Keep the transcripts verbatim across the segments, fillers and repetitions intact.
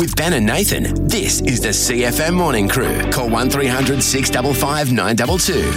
With Ben and Nathan, this is the C F M Morning Crew. Call one three hundred six five five nine two two.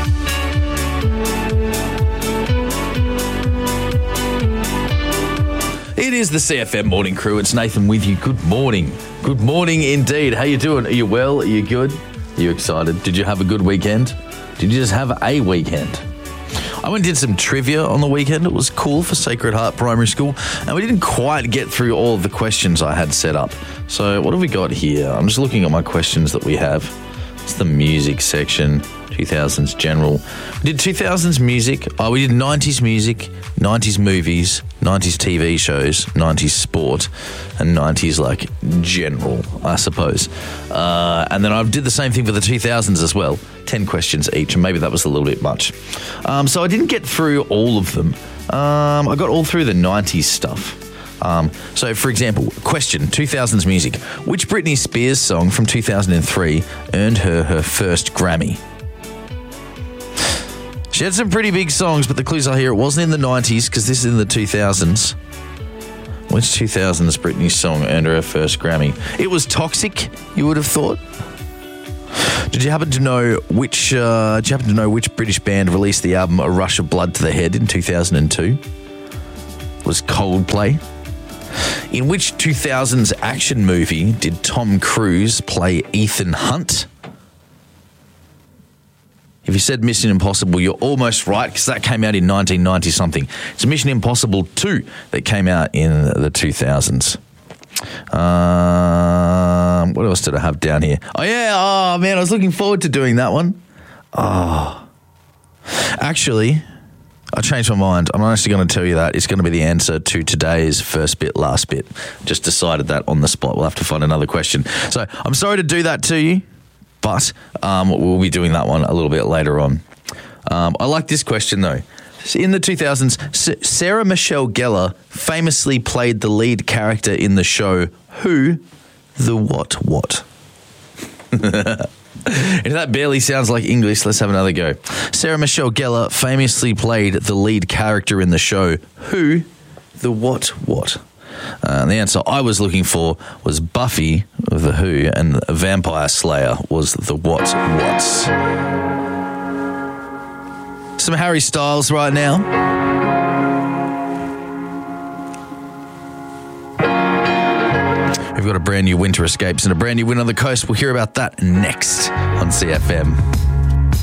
It is the C F M Morning Crew. It's Nathan with you. Good morning. Good morning indeed. How you doing? Are you well? Are you good? Are you excited? Did you have a good weekend? Did you just have a weekend? I went and did some trivia on the weekend. It was cool for Sacred Heart Primary School, and we didn't quite get through all of the questions I had set up. So what have we got here? I'm just looking at my questions that we have. It's the music section, two thousands general. We did two thousands music. Oh, we did nineties music, nineties movies, nineties T V shows, nineties sport, and nineties like general, I suppose. Uh, and then I did the same thing for the two thousands as well. ten questions each, and maybe that was a little bit much. Um, so I didn't get through all of them. Um, I got all through the nineties stuff. Um, so, for example, question, two thousands music. Which Britney Spears song from two thousand three earned her her first Grammy? She had some pretty big songs, but the clues are here. It wasn't in the nineties, because this is in the two thousands. Which two thousands Britney song earned her her first Grammy? It was Toxic, you would have thought. Did you happen to know which? Uh, did you happen to know which British band released the album "A Rush of Blood to the Head" in two thousand two? It was Coldplay. In which two thousands action movie did Tom Cruise play Ethan Hunt? If you said Mission Impossible, you're almost right, because that came out in nineteen ninety something. It's Mission Impossible two that came out in the two thousands. Um, what else did I have down here? Oh, yeah. Oh, man, I was looking forward to doing that one. Oh. Actually, I changed my mind. I'm not actually going to tell you that. It's going to be the answer to today's first bit, last bit. Just decided that on the spot. We'll have to find another question. So I'm sorry to do that to you, but um, we'll be doing that one a little bit later on. Um, I like this question, though. In the two thousands, Sarah Michelle Gellar famously played the lead character in the show Who, the What What? If that barely sounds like English, let's have another go. Sarah Michelle Gellar famously played the lead character in the show Who, the What What? Uh, and the answer I was looking for was Buffy of the Who, and Vampire Slayer was the What What's. Some Harry Styles right now. We've got a brand new Winter Escapes and a brand new Win on the Coast. We'll hear about that next on C F M.